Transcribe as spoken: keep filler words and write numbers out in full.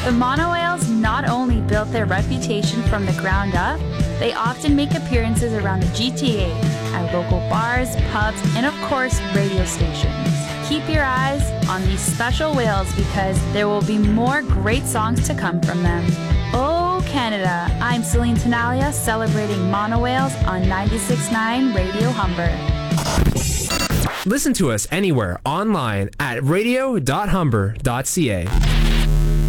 The Monowhales not only built their reputation from the ground up, they often make appearances around the G T A at local bars, pubs, and of course, radio stations. Keep your eyes on these special whales because there will be more great songs to come from them. Oh, Canada, I'm Celine Tenalia celebrating Monowhales on ninety-six point nine Radio Humber. Listen to us anywhere online at radio dot humber dot c a.